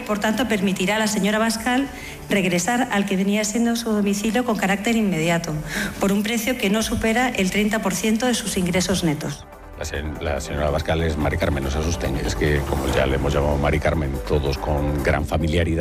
por tanto, permitirá a la señora Bascal regresar al que venía siendo su domicilio con carácter inmediato, por un precio que no supera el 30% de sus ingresos netos. La señora Bascal es Mari Carmen, no se asusten. Es que, como ya le hemos llamado Mari Carmen, todos con gran familiaridad,